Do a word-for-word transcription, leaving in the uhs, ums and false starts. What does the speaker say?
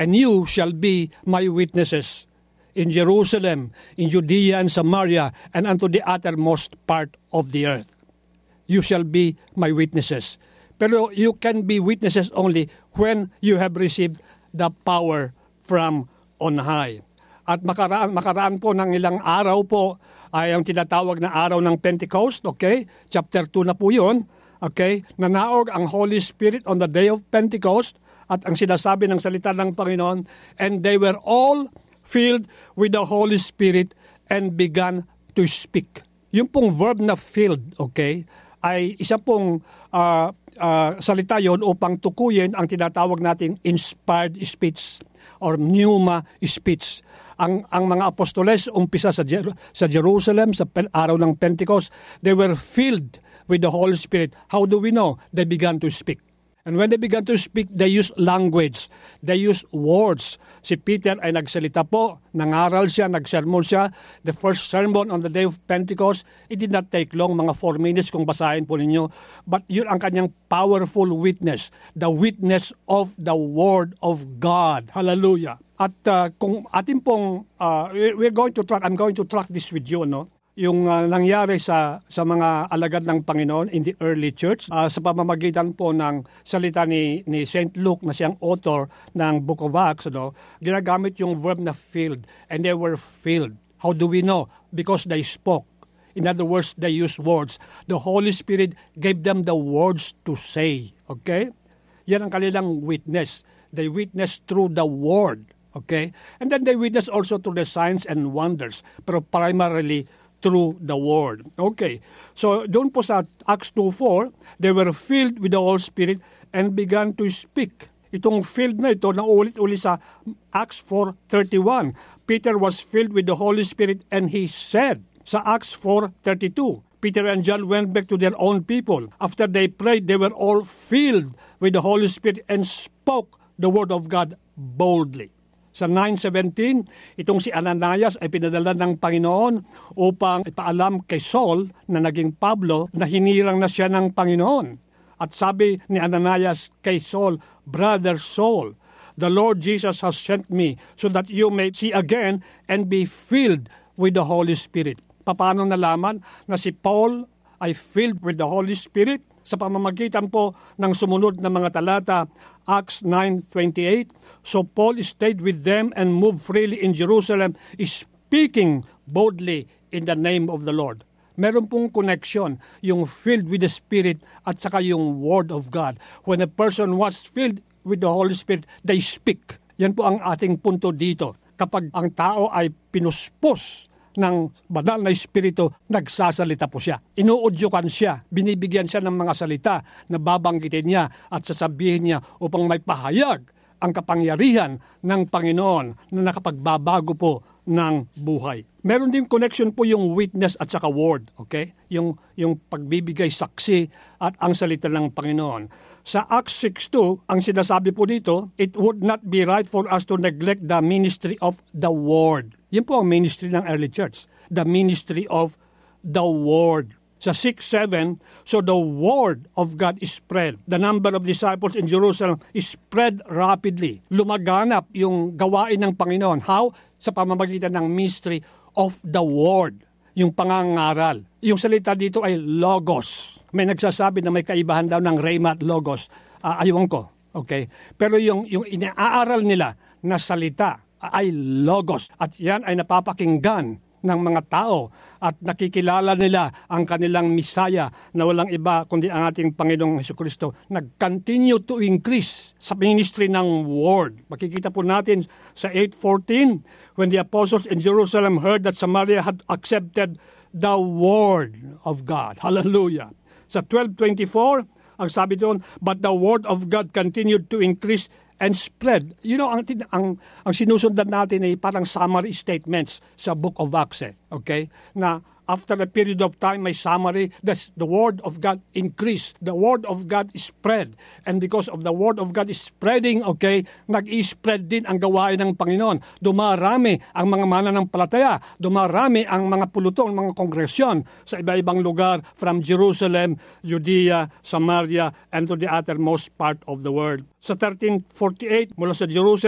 And you shall be my witnesses in Jerusalem, in Judea and Samaria, and unto the uttermost part of the earth. You shall be my witnesses. Pero you can be witnesses only when you have received the power from on high. At makaraan, makaraan po ng ilang araw po ay ang tinatawag na araw ng Pentecost, okay? Chapter two na po yun, okay? Nanaog ang Holy Spirit on the day of Pentecost at ang sinasabi ng salita ng Panginoon, and they were all filled with the Holy Spirit and began to speak. Yung pong verb na filled, okay, ay isa pong uh, uh, salita yon upang tukuyin ang tinatawag nating inspired speech or pneuma speech. Ang ang mga apostoles umpisa sa Jer- sa Jerusalem sa pen- araw ng Pentecost, they were filled with the Holy Spirit. How do we know? They began to speak. And when they began to speak, they used language. They used words. Si Peter ay nagsalita po, nangaral siya, nagsermon siya. The first sermon on the day of Pentecost, it did not take long, mga four minutes kung basahin po ninyo. But yun ang kanyang powerful witness, the witness of the Word of God. Hallelujah. At uh, kung atin pong, uh, we're going to track, I'm going to track this with you, no? Yung uh, nangyari sa sa mga alagad ng Panginoon in the early church uh, sa pamamagitan po ng salita ni ni Saint Luke na siyang author ng Book of Acts, no, ginagamit yung verb na filled, and they were filled. How do we know? Because they spoke. In other words, they used words. The Holy Spirit gave them the words to say. Okay? Yan ang kanilang witness. They witnessed through the word. Okay? And then they witnessed also through the signs and wonders. Pero primarily through the word. Okay. So, doon po sa Acts two four, they were filled with the Holy Spirit and began to speak. Itong filled na ito, naulit-ulit sa Acts four thirty-one. Peter was filled with the Holy Spirit and he said, sa Acts four thirty-two, Peter and John went back to their own people. After they prayed, they were all filled with the Holy Spirit and spoke the word of God boldly. Sa nine seventeen, itong si Ananias ay pinadala ng Panginoon upang ipaalam kay Saul na naging Pablo na hinirang na siya ng Panginoon. At sabi ni Ananias kay Saul, Brother Saul, the Lord Jesus has sent me so that you may see again and be filled with the Holy Spirit. Paano nalaman na si Paul ay filled with the Holy Spirit? Sa pamamagitan po ng sumunod na mga talata, Acts nine twenty-eight, so Paul stayed with them and moved freely in Jerusalem, speaking boldly in the name of the Lord. Meron pong connection, yung filled with the Spirit at saka yung Word of God. When a person was filled with the Holy Spirit, they speak. Yan po ang ating punto dito. Kapag ang tao ay pinuspos ng banal na espiritu, nagsasalita po siya. Inuudyukan siya, binibigyan siya ng mga salita na babanggitin niya at sasabihin niya upang may pahayag ang kapangyarihan ng Panginoon na nakapagbabago po ng buhay. Meron din connection po yung witness at saka word, okay? Yung, yung pagbibigay saksi at ang salita ng Panginoon. Sa Acts six two, ang sinasabi po dito, it would not be right for us to neglect the ministry of the word. Yan po ang ministry ng early church, the ministry of the word. Sa six seven, so the word of God is spread. The number of disciples in Jerusalem is spread rapidly. Lumaganap yung gawain ng Panginoon. How? Sa pamamagitan ng ministry of the word, yung pangangaral. Yung salita dito ay logos. May nagsasabi na may kaibahan daw ng rhema at logos. Uh, ayaw ko. Okay? Pero yung, yung inaaral nila na salita ay logos. At yan ay napapakinggan ng mga tao at nakikilala nila ang kanilang Misaya na walang iba kundi ang ating Panginoong Hesukristo. Nag-continue to increase sa ministry ng Word. Makikita po natin sa eight fourteen, when the apostles in Jerusalem heard that Samaria had accepted the Word of God. Hallelujah. Sa twelve twenty-four, ang sabi doon, but the Word of God continued to increase and spread. You know, ang, ang, ang sinusundan natin ay parang summary statements sa Book of Acts. Eh, okay? Na after a period of time, may summary. That's the Word of God increased. The Word of God spread. And because of the Word of God is spreading, okay, nag-i-spread din ang gawain ng Panginoon. Dumarami ang mga mananampalataya. Dumarami ang mga pulutong, mga kongresyon sa iba-ibang lugar from Jerusalem, Judea, Samaria, and to the uttermost part of the world. Sa thirteen forty-eight, mula sa Jerusalem,